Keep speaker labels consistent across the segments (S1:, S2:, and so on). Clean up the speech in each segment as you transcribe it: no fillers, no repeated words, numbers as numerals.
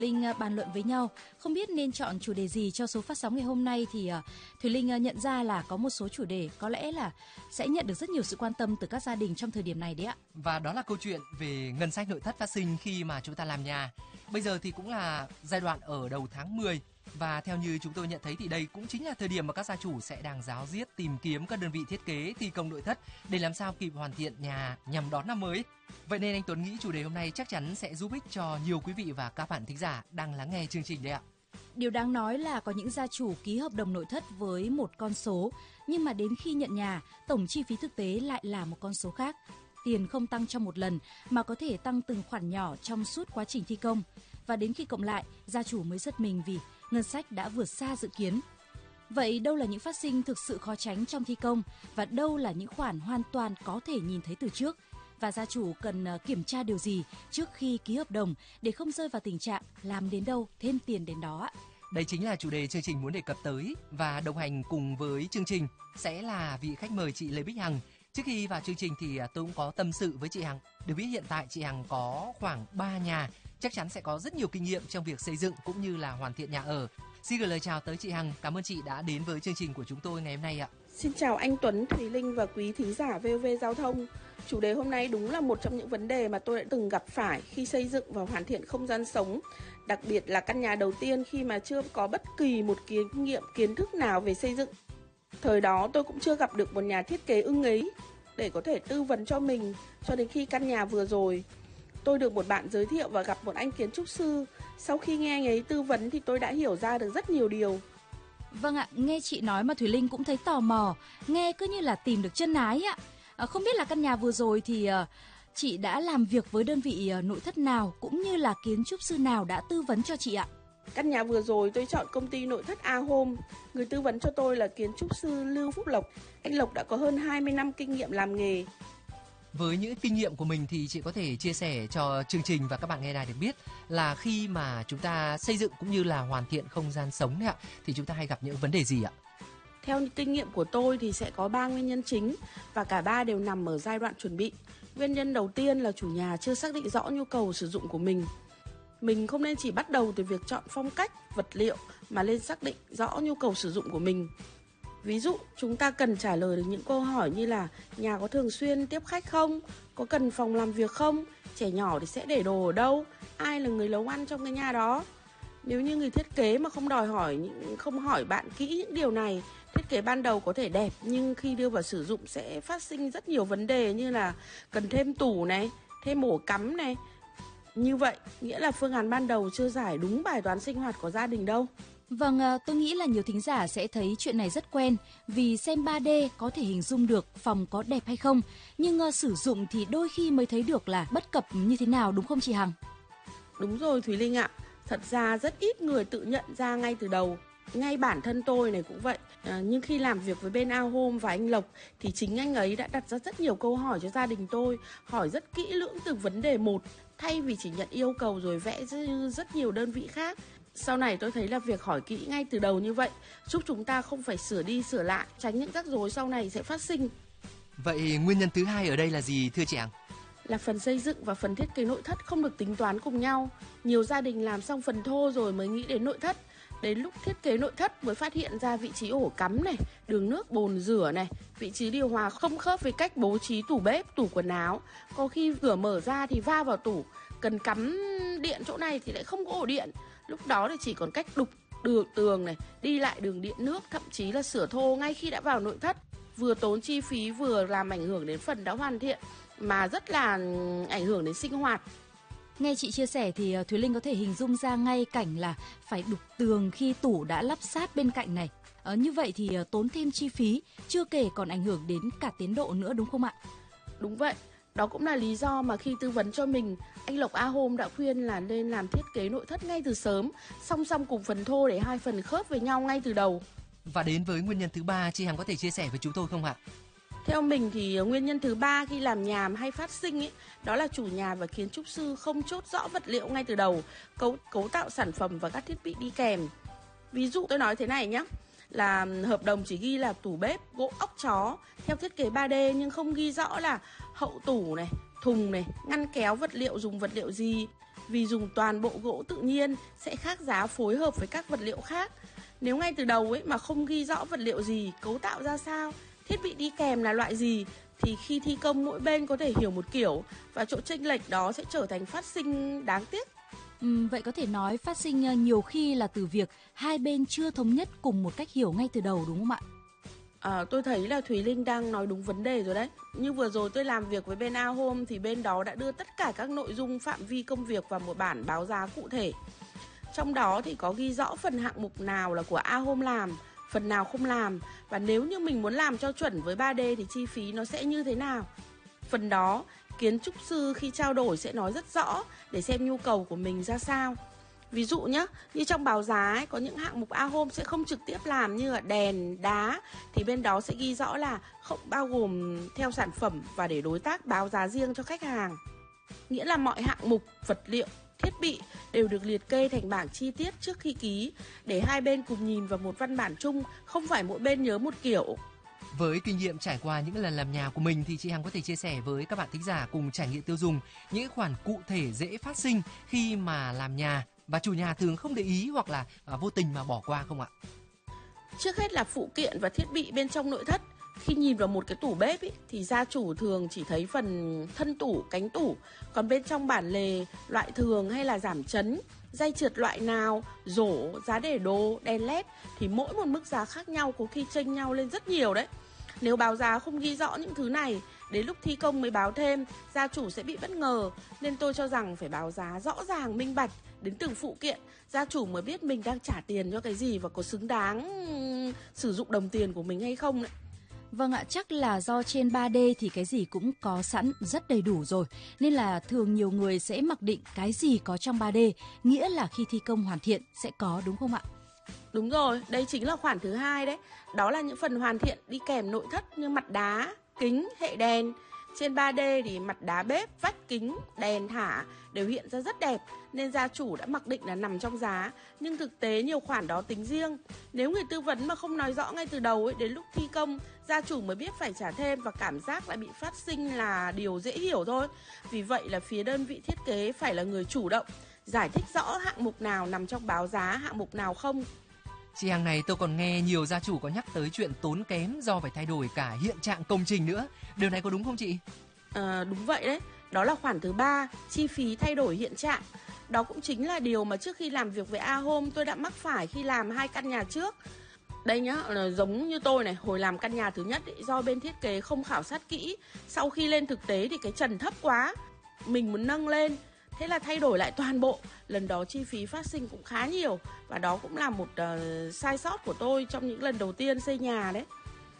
S1: Linh bàn luận với nhau, không biết nên chọn chủ đề gì cho số phát sóng ngày hôm nay thì Thùy Linh nhận ra là có một số chủ đề có lẽ là sẽ nhận được rất nhiều sự quan tâm từ các gia đình trong thời điểm này đấy ạ.
S2: Và đó là câu chuyện về ngân sách nội thất phát sinh khi mà chúng ta làm nhà. Bây giờ thì cũng là giai đoạn ở đầu tháng 10 và theo như chúng tôi nhận thấy thì đây cũng chính là thời điểm mà các gia chủ sẽ đang ráo riết tìm kiếm các đơn vị thiết kế thi công nội thất để làm sao kịp hoàn thiện nhà nhằm đón năm mới. Vậy nên anh Tuấn nghĩ chủ đề hôm nay chắc chắn sẽ giúp ích cho nhiều quý vị và các bạn thính giả đang lắng nghe chương trình đấy ạ.
S1: Điều đáng nói là có những gia chủ ký hợp đồng nội thất với một con số, nhưng mà đến khi nhận nhà, tổng chi phí thực tế lại là một con số khác. Tiền không tăng trong một lần mà có thể tăng từng khoản nhỏ trong suốt quá trình thi công. Và đến khi cộng lại, gia chủ mới giật mình vì ngân sách đã vượt xa dự kiến. Vậy đâu là những phát sinh thực sự khó tránh trong thi công và đâu là những khoản hoàn toàn có thể nhìn thấy từ trước? Và gia chủ cần kiểm tra điều gì trước khi ký hợp đồng để không rơi vào tình trạng làm đến đâu thêm tiền đến đó ạ?
S2: Đây chính là chủ đề chương trình muốn đề cập tới và đồng hành cùng với chương trình sẽ là vị khách mời chị Lê Bích Hằng. Trước khi vào chương trình thì tôi cũng có tâm sự với chị Hằng. Được biết hiện tại chị Hằng có khoảng 3 nhà, chắc chắn sẽ có rất nhiều kinh nghiệm trong việc xây dựng cũng như là hoàn thiện nhà ở. Xin gửi lời chào tới chị Hằng, cảm ơn chị đã đến với chương trình của chúng tôi ngày hôm nay ạ.
S3: Xin chào anh Tuấn, Thùy Linh và quý thính giả VOV Giao thông. Chủ đề hôm nay đúng là một trong những vấn đề mà tôi đã từng gặp phải khi xây dựng và hoàn thiện không gian sống. Đặc biệt là căn nhà đầu tiên khi mà chưa có bất kỳ một kinh nghiệm kiến thức nào về xây dựng. Thời đó tôi cũng chưa gặp được một nhà thiết kế ưng ý để có thể tư vấn cho mình cho đến khi căn nhà vừa rồi. Tôi được một bạn giới thiệu và gặp một anh kiến trúc sư. Sau khi nghe anh ấy tư vấn thì tôi đã hiểu ra được rất nhiều điều.
S1: Vâng ạ, nghe chị nói mà Thùy Linh cũng thấy tò mò, nghe cứ như là tìm được chân ái ạ. Không biết là căn nhà vừa rồi thì chị đã làm việc với đơn vị nội thất nào cũng như là kiến trúc sư nào đã tư vấn cho chị ạ?
S3: Căn nhà vừa rồi tôi chọn công ty nội thất A Home. Người tư vấn cho tôi là kiến trúc sư Lưu Phúc Lộc. Anh Lộc đã có hơn 20 năm kinh nghiệm làm nghề.
S2: Với những kinh nghiệm của mình thì chị có thể chia sẻ cho chương trình và các bạn nghe đài được biết là khi mà chúng ta xây dựng cũng như là hoàn thiện không gian sống đấy ạ, thì chúng ta hay gặp những vấn đề gì ạ?
S3: Theo kinh nghiệm của tôi thì sẽ có 3 nguyên nhân chính và cả 3 đều nằm ở giai đoạn chuẩn bị. Nguyên nhân đầu tiên là chủ nhà chưa xác định rõ nhu cầu sử dụng của mình. Mình không nên chỉ bắt đầu từ việc chọn phong cách, vật liệu mà nên xác định rõ nhu cầu sử dụng của mình. Ví dụ, chúng ta cần trả lời được những câu hỏi như là nhà có thường xuyên tiếp khách không? Có cần phòng làm việc không? Trẻ nhỏ thì sẽ để đồ ở đâu? Ai là người nấu ăn trong cái nhà đó? Nếu như người thiết kế mà không hỏi bạn kỹ những điều này, thiết kế ban đầu có thể đẹp nhưng khi đưa vào sử dụng sẽ phát sinh rất nhiều vấn đề như là cần thêm tủ này, thêm ổ cắm này. Như vậy, nghĩa là phương án ban đầu chưa giải đúng bài toán sinh hoạt của gia đình đâu.
S1: Vâng, tôi nghĩ là nhiều thính giả sẽ thấy chuyện này rất quen vì xem 3D có thể hình dung được phòng có đẹp hay không, nhưng sử dụng thì đôi khi mới thấy được là bất cập như thế nào, đúng không chị Hằng?
S3: Đúng rồi Thùy Linh ạ, thật ra rất ít người tự nhận ra ngay từ đầu. Ngay bản thân tôi này cũng vậy, nhưng khi làm việc với bên A Home và anh Lộc thì chính anh ấy đã đặt ra rất nhiều câu hỏi cho gia đình tôi, hỏi rất kỹ lưỡng từng vấn đề một, thay vì chỉ nhận yêu cầu rồi vẽ rất nhiều đơn vị khác. Sau này tôi thấy là việc hỏi kỹ ngay từ đầu như vậy giúp chúng ta không phải sửa đi sửa lại, tránh những rắc rối sau này sẽ phát sinh.
S2: Vậy nguyên nhân thứ hai ở đây là gì thưa chị Hằng?
S3: Là phần xây dựng và phần thiết kế nội thất không được tính toán cùng nhau. Nhiều gia đình làm xong phần thô rồi mới nghĩ đến nội thất. Đến lúc thiết kế nội thất mới phát hiện ra vị trí ổ cắm này, đường nước bồn rửa này, vị trí điều hòa không khớp với cách bố trí tủ bếp, tủ quần áo. Có khi cửa mở ra thì va vào tủ, cần cắm điện chỗ này thì lại không có ổ điện. Lúc đó thì chỉ còn cách đục đường tường này, đi lại đường điện nước, thậm chí là sửa thô ngay khi đã vào nội thất. Vừa tốn chi phí vừa làm ảnh hưởng đến phần đã hoàn thiện mà rất là ảnh hưởng đến sinh hoạt.
S1: Nghe chị chia sẻ thì Thúy Linh có thể hình dung ra ngay cảnh là phải đục tường khi tủ đã lắp sát bên cạnh này. Như vậy thì tốn thêm chi phí, chưa kể còn ảnh hưởng đến cả tiến độ nữa, đúng không ạ?
S3: Đúng vậy, đó cũng là lý do mà khi tư vấn cho mình, anh Lộc A Home đã khuyên là nên làm thiết kế nội thất ngay từ sớm, song song cùng phần thô để hai phần khớp với nhau ngay từ đầu.
S2: Và đến với nguyên nhân thứ ba, chị Hằng có thể chia sẻ với chúng tôi không ạ?
S3: Theo mình thì nguyên nhân thứ ba khi làm nhà hay phát sinh ấy, đó là chủ nhà và kiến trúc sư không chốt rõ vật liệu ngay từ đầu, cấu tạo sản phẩm và các thiết bị đi kèm. Ví dụ tôi nói thế này nhé, là hợp đồng chỉ ghi là tủ bếp gỗ ốc chó theo thiết kế 3D nhưng không ghi rõ là hậu tủ này, thùng này, ngăn kéo vật liệu dùng vật liệu gì. vì dùng toàn bộ gỗ tự nhiên sẽ khác giá phối hợp với các vật liệu khác. Nếu ngay từ đầu mà không ghi rõ vật liệu gì, cấu tạo ra sao, thiết bị đi kèm là loại gì, thì khi thi công mỗi bên có thể hiểu một kiểu và chỗ chênh lệch đó sẽ trở thành phát sinh đáng tiếc.
S1: Vậy có thể nói phát sinh nhiều khi là từ việc hai bên chưa thống nhất cùng một cách hiểu ngay từ đầu, đúng không ạ?
S3: Tôi thấy là Thùy Linh đang nói đúng vấn đề rồi đấy. Như vừa rồi tôi làm việc với bên A Home thì bên đó đã đưa tất cả các nội dung phạm vi công việc vào một bản báo giá cụ thể. Trong đó thì có ghi rõ phần hạng mục nào là của A Home làm, phần nào không làm, và nếu như mình muốn làm cho chuẩn với 3D thì chi phí nó sẽ như thế nào. Phần đó, kiến trúc sư khi trao đổi sẽ nói rất rõ để xem nhu cầu của mình ra sao. Ví dụ nhé, như trong báo giá có những hạng mục A Home sẽ không trực tiếp làm như là đèn, đá, thì bên đó sẽ ghi rõ là không bao gồm theo sản phẩm và để đối tác báo giá riêng cho khách hàng. Nghĩa là mọi hạng mục, vật liệu, thiết bị đều được liệt kê thành bảng chi tiết trước khi ký để hai bên cùng nhìn vào một văn bản chung, không phải mỗi bên nhớ một kiểu.
S2: Với kinh nghiệm trải qua những lần làm nhà của mình thì chị Hằng có thể chia sẻ với các bạn thính giả cùng trải nghiệm tiêu dùng những khoản cụ thể dễ phát sinh khi mà làm nhà và chủ nhà thường không để ý hoặc là vô tình mà bỏ qua không ạ?
S3: Trước hết là phụ kiện và thiết bị bên trong nội thất. Khi nhìn vào một cái tủ bếp thì gia chủ thường chỉ thấy phần thân tủ, cánh tủ, còn bên trong bản lề, loại thường hay là giảm chấn, dây trượt loại nào, rổ, giá để đồ, đèn led thì mỗi một mức giá khác nhau, có khi chênh nhau lên rất nhiều đấy. Nếu báo giá không ghi rõ những thứ này, đến lúc thi công mới báo thêm, gia chủ sẽ bị bất ngờ. Nên tôi cho rằng phải báo giá rõ ràng, minh bạch đến từng phụ kiện, gia chủ mới biết mình đang trả tiền cho cái gì và có xứng đáng sử dụng đồng tiền của mình hay không đấy.
S1: Vâng ạ, chắc là do trên 3D thì cái gì cũng có sẵn rất đầy đủ rồi, nên là thường nhiều người sẽ mặc định cái gì có trong 3D, nghĩa là khi thi công hoàn thiện sẽ có, đúng không ạ?
S3: Đúng rồi, đây chính là khoản thứ hai đấy. Đó là những phần hoàn thiện đi kèm nội thất như mặt đá, kính, hệ đèn. Trên 3D thì mặt đá bếp, vách kính, đèn thả đều hiện ra rất đẹp, nên gia chủ đã mặc định là nằm trong giá. Nhưng thực tế nhiều khoản đó tính riêng. Nếu người tư vấn mà không nói rõ ngay từ đầu đến lúc thi công, gia chủ mới biết phải trả thêm và cảm giác lại bị phát sinh là điều dễ hiểu thôi. Vì vậy là phía đơn vị thiết kế phải là người chủ động, giải thích rõ hạng mục nào nằm trong báo giá, hạng mục nào không.
S2: Chị Hằng này, tôi còn nghe nhiều gia chủ có nhắc tới chuyện tốn kém do phải thay đổi cả hiện trạng công trình nữa. Điều này có đúng không chị?
S3: Đúng vậy đấy. Đó là khoản thứ 3, chi phí thay đổi hiện trạng. Đó cũng chính là điều mà trước khi làm việc với A Home tôi đã mắc phải khi làm 2 căn nhà trước. Đây nhá, giống như tôi này, hồi làm căn nhà thứ nhất do bên thiết kế không khảo sát kỹ, sau khi lên thực tế thì cái trần thấp quá, mình muốn nâng lên, thế là thay đổi lại toàn bộ. Lần đó chi phí phát sinh cũng khá nhiều, và đó cũng là một sai sót của tôi trong những lần đầu tiên xây nhà đấy.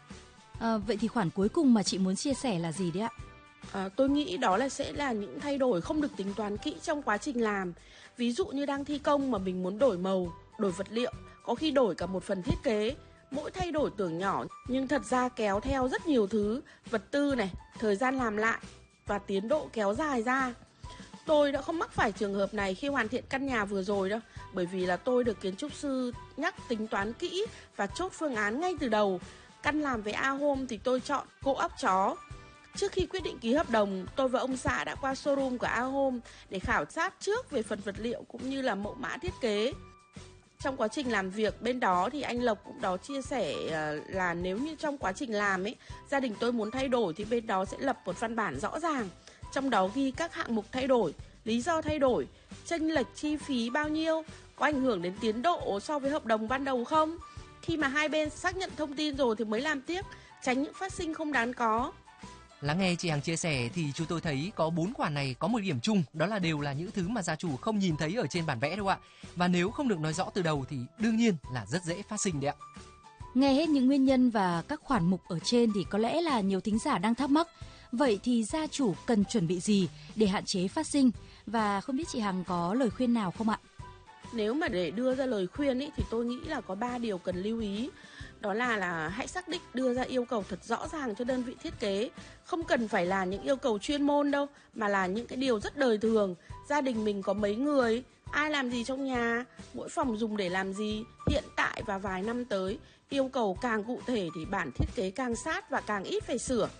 S1: Vậy thì khoản cuối cùng mà chị muốn chia sẻ là gì đấy ạ?
S3: Tôi nghĩ đó sẽ là những thay đổi không được tính toán kỹ trong quá trình làm. Ví dụ như đang thi công mà mình muốn đổi màu, đổi vật liệu, có khi đổi cả một phần thiết kế. Mỗi thay đổi tưởng nhỏ nhưng thật ra kéo theo rất nhiều thứ, vật tư này, thời gian làm lại và tiến độ kéo dài ra. Tôi đã không mắc phải trường hợp này khi hoàn thiện căn nhà vừa rồi đâu, bởi vì là tôi được kiến trúc sư nhắc tính toán kỹ và chốt phương án ngay từ đầu. Căn làm với A Home thì tôi chọn gỗ óc chó. Trước khi quyết định ký hợp đồng, tôi và ông xã đã qua showroom của A Home để khảo sát trước về phần vật liệu cũng như là mẫu mã thiết kế. Trong quá trình làm việc bên đó thì anh Lộc cũng đó chia sẻ là nếu như trong quá trình làm gia đình tôi muốn thay đổi thì bên đó sẽ lập một văn bản rõ ràng. Trong đó ghi các hạng mục thay đổi, lý do thay đổi, chênh lệch chi phí bao nhiêu, có ảnh hưởng đến tiến độ so với hợp đồng ban đầu không. Khi mà hai bên xác nhận thông tin rồi thì mới làm tiếp, tránh những phát sinh không đáng có.
S2: Lắng nghe chị Hằng chia sẻ thì chúng tôi thấy có 4 khoản này có một điểm chung, đó là đều là những thứ mà gia chủ không nhìn thấy ở trên bản vẽ đâu ạ. Và nếu không được nói rõ từ đầu thì đương nhiên là rất dễ phát sinh đấy ạ.
S1: Nghe hết những nguyên nhân và các khoản mục ở trên thì có lẽ là nhiều thính giả đang thắc mắc. Vậy thì gia chủ cần chuẩn bị gì để hạn chế phát sinh? Và không biết chị Hằng có lời khuyên nào không ạ?
S3: Nếu mà để đưa ra lời khuyên thì tôi nghĩ là có 3 điều cần lưu ý. Đó là hãy xác định đưa ra yêu cầu thật rõ ràng cho đơn vị thiết kế. Không cần phải là những yêu cầu chuyên môn đâu, mà là những cái điều rất đời thường. Gia đình mình có mấy người, ai làm gì trong nhà, mỗi phòng dùng để làm gì, hiện tại và vài năm tới. Yêu cầu càng cụ thể thì bản thiết kế càng sát và càng ít phải sửa.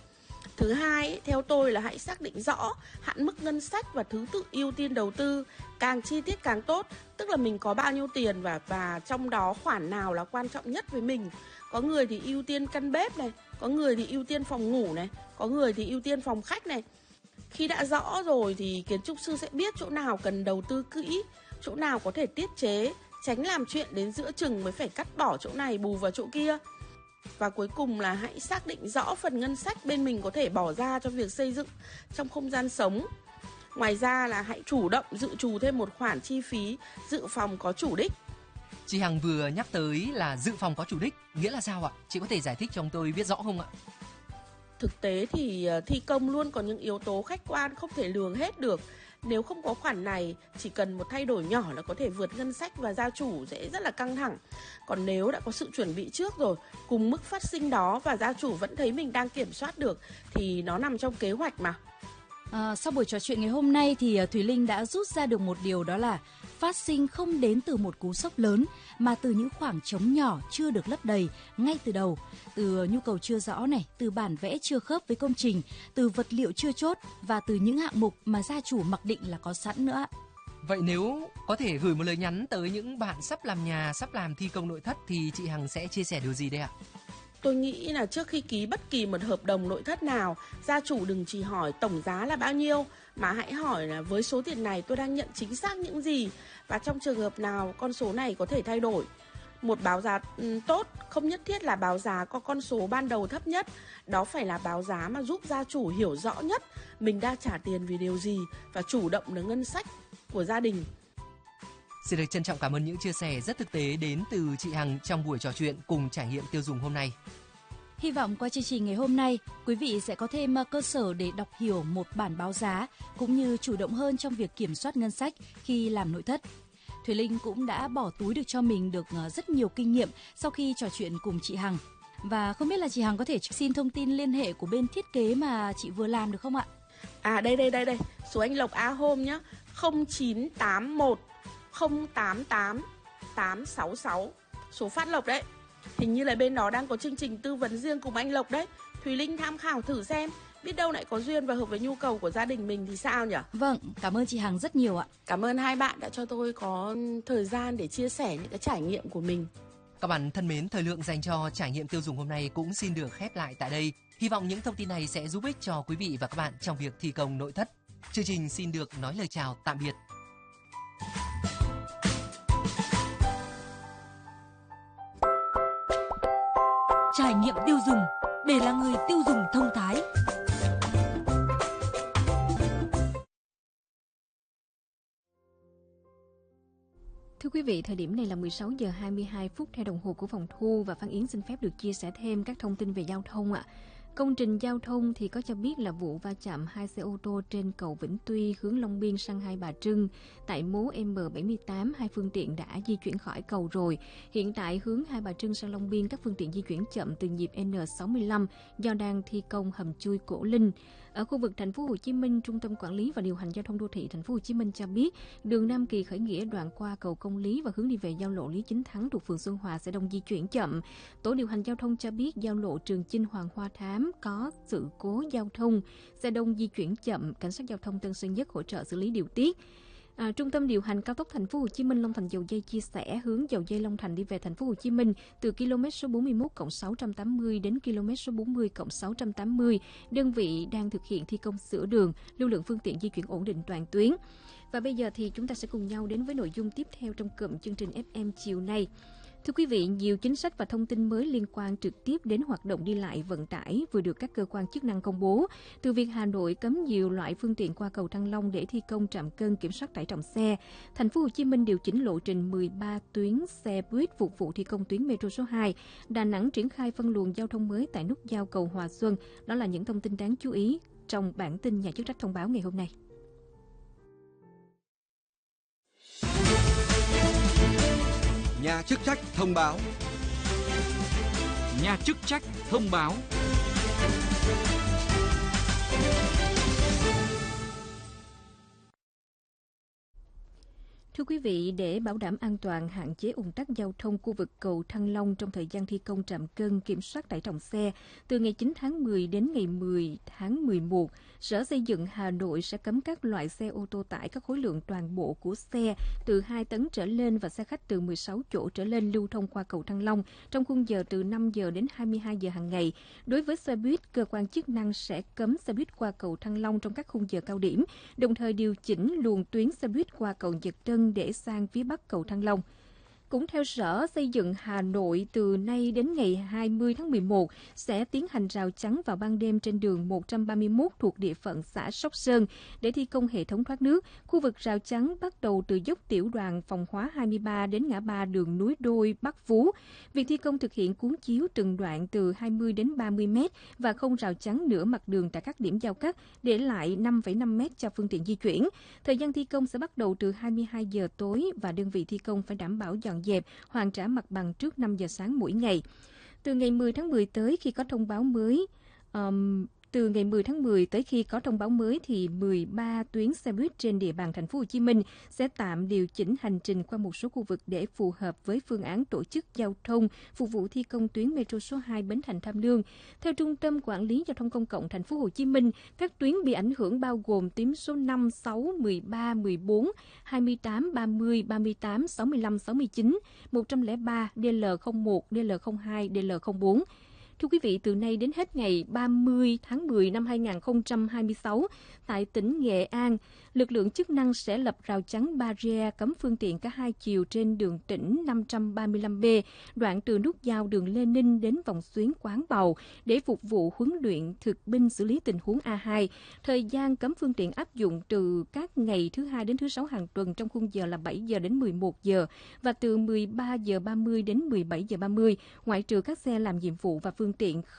S3: Thứ hai ấy, theo tôi là hãy xác định rõ hạn mức ngân sách và thứ tự ưu tiên đầu tư, càng chi tiết càng tốt, tức là mình có bao nhiêu tiền và trong đó khoản nào là quan trọng nhất với mình. Có người thì ưu tiên căn bếp này, có người thì ưu tiên phòng ngủ này, có người thì ưu tiên phòng khách này. Khi đã rõ rồi thì kiến trúc sư sẽ biết chỗ nào cần đầu tư kỹ, chỗ nào có thể tiết chế, tránh làm chuyện đến giữa chừng mới phải cắt bỏ chỗ này bù vào chỗ kia. Và cuối cùng là hãy xác định rõ phần ngân sách bên mình có thể bỏ ra cho việc xây dựng trong không gian sống. Ngoài ra là hãy chủ động dự trù thêm một khoản chi phí dự phòng có chủ đích.
S2: Chị Hằng vừa nhắc tới là dự phòng có chủ đích, nghĩa là sao ạ? Chị có thể giải thích cho tôi biết rõ không ạ?
S3: Thực tế thì thi công luôn có những yếu tố khách quan không thể lường hết được. Nếu không có khoản này, chỉ cần một thay đổi nhỏ là có thể vượt ngân sách và gia chủ sẽ rất là căng thẳng. Còn nếu đã có sự chuẩn bị trước rồi, cùng mức phát sinh đó và gia chủ vẫn thấy mình đang kiểm soát được thì nó nằm trong kế hoạch mà.
S1: Sau buổi trò chuyện ngày hôm nay thì Thùy Linh đã rút ra được một điều, đó là phát sinh không đến từ một cú sốc lớn mà từ những khoảng trống nhỏ chưa được lấp đầy ngay từ đầu, từ nhu cầu chưa rõ này, từ bản vẽ chưa khớp với công trình, từ vật liệu chưa chốt và từ những hạng mục mà gia chủ mặc định là có sẵn nữa.
S2: Vậy nếu có thể gửi một lời nhắn tới những bạn sắp làm nhà, sắp làm thi công nội thất thì chị Hằng sẽ chia sẻ điều gì đây ạ?
S3: Tôi nghĩ là trước khi ký bất kỳ một hợp đồng nội thất nào, gia chủ đừng chỉ hỏi tổng giá là bao nhiêu, mà hãy hỏi là với số tiền này tôi đang nhận chính xác những gì và trong trường hợp nào con số này có thể thay đổi. Một báo giá tốt không nhất thiết là báo giá có con số ban đầu thấp nhất, đó phải là báo giá mà giúp gia chủ hiểu rõ nhất mình đang trả tiền vì điều gì và chủ động được ngân sách của gia đình.
S2: Xin được trân trọng cảm ơn những chia sẻ rất thực tế đến từ chị Hằng trong buổi trò chuyện cùng trải nghiệm tiêu dùng hôm nay.
S1: Hy vọng qua chương trình ngày hôm nay, quý vị sẽ có thêm cơ sở để đọc hiểu một bản báo giá cũng như chủ động hơn trong việc kiểm soát ngân sách khi làm nội thất. Thùy Linh cũng đã bỏ túi được cho mình được rất nhiều kinh nghiệm sau khi trò chuyện cùng chị Hằng. Và không biết là chị Hằng có thể xin thông tin liên hệ của bên thiết kế mà chị vừa làm được không ạ?
S3: Đây. Số anh Lộc A Home nhá. 0981 088 866. Số phát Lộc đấy. Hình như là bên đó đang có chương trình tư vấn riêng cùng anh Lộc đấy. Thùy Linh tham khảo thử xem, biết đâu lại có duyên và hợp với nhu cầu của gia đình mình thì sao nhỉ?
S1: Vâng, cảm ơn chị Hằng rất nhiều ạ.
S3: Cảm ơn hai bạn đã cho tôi có thời gian để chia sẻ những cái trải nghiệm của mình.
S2: Các bạn thân mến, thời lượng dành cho trải nghiệm tiêu dùng hôm nay cũng xin được khép lại tại đây. Hy vọng những thông tin này sẽ giúp ích cho quý vị và các bạn trong việc thi công nội thất. Chương trình xin được nói lời chào tạm biệt.
S1: Trải nghiệm tiêu dùng để là người tiêu dùng thông thái.
S4: Thưa quý vị, thời điểm này là 16 giờ 22 phút theo đồng hồ của phòng thu và Phan Yến xin phép được chia sẻ thêm các thông tin về giao thông ạ. Công trình giao thông thì có cho biết là vụ va chạm hai xe ô tô trên cầu Vĩnh Tuy hướng Long Biên sang Hai Bà Trưng tại mố M78, hai phương tiện đã di chuyển khỏi cầu rồi. Hiện tại hướng Hai Bà Trưng sang Long Biên các phương tiện di chuyển chậm từ nhịp N65 do đang thi công hầm chui Cổ Linh. Ở khu vực thành phố Hồ Chí Minh, Trung tâm Quản lý và Điều hành Giao thông Đô thị thành phố Hồ Chí Minh cho biết, đường Nam Kỳ Khởi Nghĩa đoạn qua cầu Công Lý và hướng đi về giao lộ Lý Chính Thắng thuộc phường Xuân Hòa sẽ đông di chuyển chậm. Tổ điều hành giao thông cho biết giao lộ Trường Chinh Hoàng Hoa Thám có sự cố giao thông, xe đông di chuyển chậm, cảnh sát giao thông Tân Sơn Nhất hỗ trợ xử lý điều tiết. Trung tâm điều hành cao tốc thành phố Hồ Chí Minh Long Thành Dầu Dây chia sẻ hướng Dầu Dây Long Thành đi về thành phố Hồ Chí Minh từ km số 41+680 đến km số 40+680, đơn vị đang thực hiện thi công sửa đường, lưu lượng phương tiện di chuyển ổn định toàn tuyến. Và bây giờ thì chúng ta sẽ cùng nhau đến với nội dung tiếp theo trong cụm chương trình FM chiều nay. Thưa quý vị, nhiều chính sách và thông tin mới liên quan trực tiếp đến hoạt động đi lại vận tải vừa được các cơ quan chức năng công bố. Từ việc Hà Nội cấm nhiều loại phương tiện qua cầu Thăng Long để thi công trạm cân kiểm soát tải trọng xe, thành phố Hồ Chí Minh điều chỉnh lộ trình 13 tuyến xe buýt phục vụ thi công tuyến metro số 2, Đà Nẵng triển khai phân luồng giao thông mới tại nút giao cầu Hòa Xuân. Đó là những thông tin đáng chú ý trong bản tin nhà chức trách thông báo ngày hôm nay.
S5: Nhà chức trách thông báo.
S6: Nhà chức trách thông báo.
S4: Thưa quý vị, để bảo đảm an toàn, hạn chế ùn tắc giao thông khu vực cầu Thăng Long trong thời gian thi công trạm cân kiểm soát tải trọng xe, từ ngày 9 tháng 10 đến ngày 10 tháng 11, Sở Xây dựng Hà Nội sẽ cấm các loại xe ô tô tải có khối lượng toàn bộ của xe từ 2 tấn trở lên và xe khách từ 16 chỗ trở lên lưu thông qua cầu Thăng Long trong khung giờ từ 5 giờ đến 22 giờ hàng ngày. Đối với xe buýt, cơ quan chức năng sẽ cấm xe buýt qua cầu Thăng Long trong các khung giờ cao điểm, đồng thời điều chỉnh luồng tuyến xe buýt qua cầu Nhật Tân để sang phía bắc cầu Thăng Long. Cũng theo Sở Xây dựng Hà Nội, từ nay đến ngày 20 tháng 11 sẽ tiến hành rào chắn vào ban đêm trên đường 131 thuộc địa phận xã Sóc Sơn để thi công hệ thống thoát nước. Khu vực rào chắn bắt đầu từ dốc tiểu đoàn Phòng Hóa 23 đến ngã ba đường Núi Đôi Bắc Phú. Việc thi công thực hiện cuốn chiếu từng đoạn từ 20 đến 30 m và không rào chắn nửa mặt đường tại các điểm giao cắt, để lại 5,5 m cho phương tiện di chuyển. Thời gian thi công sẽ bắt đầu từ 22 giờ tối và đơn vị thi công phải đảm bảo dọn dẹp, hoàn trả mặt bằng trước 5 giờ sáng mỗi ngày. Từ ngày 10 tháng 10 tới khi có thông báo mới, thì 13 tuyến xe buýt trên địa bàn thành phố Hồ Chí Minh sẽ tạm điều chỉnh hành trình qua một số khu vực để phù hợp với phương án tổ chức giao thông phục vụ thi công tuyến metro số 2 Bến Thành Tham Lương. Theo Trung tâm Quản lý Giao thông Công cộng thành phố Hồ Chí Minh, các tuyến bị ảnh hưởng bao gồm tuyến số 5, 6, 13, 14, 28, 30, 38, 65, 69, 103, DL01, DL02, DL04. Thưa quý vị, từ nay đến hết ngày 30 tháng 10 năm 2026, tại tỉnh Nghệ An, lực lượng chức năng sẽ lập rào chắn barrier cấm phương tiện cả hai chiều trên đường tỉnh 535B, đoạn từ nút giao đường Lê Ninh đến vòng xuyến Quán Bầu để phục vụ huấn luyện thực binh xử lý tình huống A2. Thời gian cấm phương tiện áp dụng từ các ngày thứ Hai đến thứ Sáu hàng tuần trong khung giờ là 7 giờ đến 11 giờ và từ 13 giờ 30 đến 17 giờ 30, ngoại trừ các xe làm nhiệm vụ và phương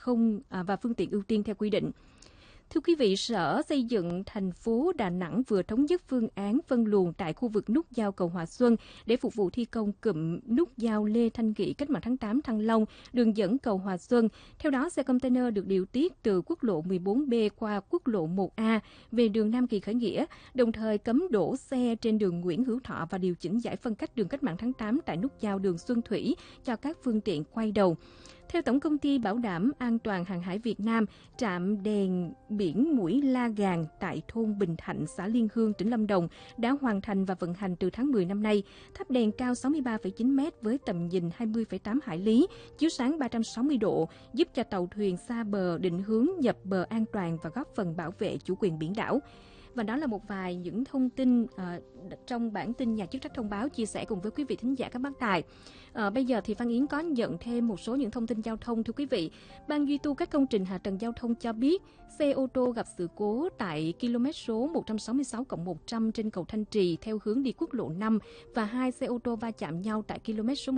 S4: tiện ưu tiên theo quy định. Thưa quý vị, Sở Xây dựng thành phố Đà Nẵng vừa thống nhất phương án phân luồng tại khu vực nút giao cầu Hòa Xuân để phục vụ thi công cụm nút giao Lê Thanh Nghị Cách mạng tháng 8 Thăng Long, đường dẫn cầu Hòa Xuân. Theo đó, xe container được điều tiết từ quốc lộ 14B qua quốc lộ 1A về đường Nam Kỳ Khởi Nghĩa, đồng thời cấm đổ xe trên đường Nguyễn Hữu Thọ và điều chỉnh giải phân cách đường Cách mạng tháng 8 tại nút giao đường Xuân Thủy cho các phương tiện quay đầu. Theo Tổng công ty Bảo đảm An toàn Hàng hải Việt Nam, trạm đèn biển Mũi La Gàng tại thôn Bình Thạnh, xã Liên Hương, tỉnh Lâm Đồng đã hoàn thành và vận hành từ tháng 10 năm nay. Tháp đèn cao 63,9 m với tầm nhìn 20,8 hải lý, chiếu sáng 360 độ, giúp cho tàu thuyền xa bờ định hướng nhập bờ an toàn và góp phần bảo vệ chủ quyền biển đảo. Và đó là một vài những thông tin trong bản tin Nhà chức trách thông báo chia sẻ cùng với quý vị thính giả các bác tài. Bây giờ thì Phan Yến có nhận thêm một số những thông tin giao thông. Thưa quý vị, Ban duy tu các công trình hạ tầng giao thông cho biết xe ô tô gặp sự cố tại km số 166+100 trên cầu Thanh Trì theo hướng đi quốc lộ 5 và 2 xe ô tô va chạm nhau tại km số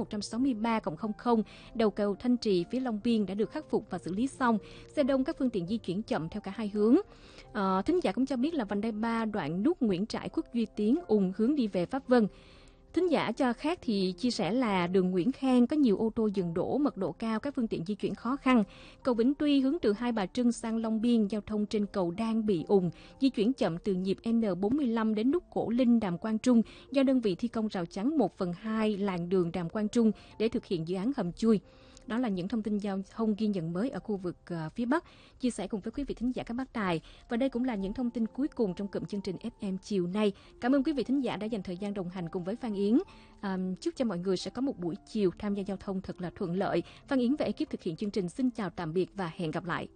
S4: 163+00 đầu cầu Thanh Trì phía Long Biên đã được khắc phục và xử lý xong. Xe đông các phương tiện di chuyển chậm theo cả hai hướng. Thính giả cũng cho biết là vành đai 3 đoạn nút Nguyễn Trãi Khuất Duy Tiến ùn hướng đi về Pháp Vân. Thính giả cho khác thì chia sẻ là đường Nguyễn Khang có nhiều ô tô dừng đỗ, mật độ cao, các phương tiện di chuyển khó khăn. Cầu Vĩnh Tuy hướng từ Hai Bà Trưng sang Long Biên, giao thông trên cầu đang bị ùn, di chuyển chậm từ nhịp N45 đến nút Cổ Linh Đàm Quang Trung do đơn vị thi công rào chắn 1/2 làn đường Đàm Quang Trung để thực hiện dự án hầm chui. Đó là những thông tin giao thông ghi nhận mới ở khu vực phía Bắc, chia sẻ cùng với quý vị thính giả các bác tài. Và đây cũng là những thông tin cuối cùng trong cụm chương trình FM chiều nay. Cảm ơn quý vị thính giả đã dành thời gian đồng hành cùng với Phan Yến. Chúc cho mọi người sẽ có một buổi chiều tham gia giao thông thật là thuận lợi. Phan Yến và ekip thực hiện chương trình xin chào tạm biệt và hẹn gặp lại.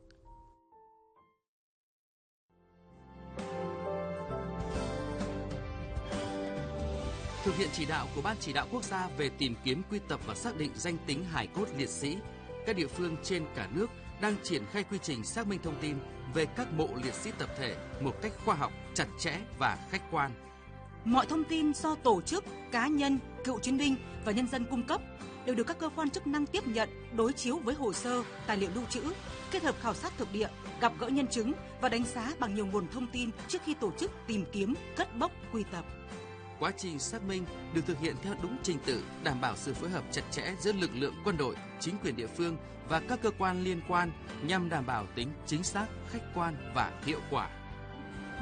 S5: Thực hiện chỉ đạo của Ban Chỉ đạo Quốc gia về tìm kiếm, quy tập và xác định danh tính hài cốt liệt sĩ, các địa phương trên cả nước đang triển khai quy trình xác minh thông tin về các mộ liệt sĩ tập thể một cách khoa học, chặt chẽ và khách quan.
S6: Mọi thông tin do tổ chức, cá nhân, cựu chiến binh và nhân dân cung cấp đều được các cơ quan chức năng tiếp nhận, đối chiếu với hồ sơ, tài liệu lưu trữ, kết hợp khảo sát thực địa, gặp gỡ nhân chứng và đánh giá bằng nhiều nguồn thông tin trước khi tổ chức tìm kiếm, cất bốc, quy tập.
S5: Quá trình xác minh được thực hiện theo đúng trình tự, đảm bảo sự phối hợp chặt chẽ giữa lực lượng quân đội, chính quyền địa phương và các cơ quan liên quan nhằm đảm bảo tính chính xác, khách quan và hiệu quả.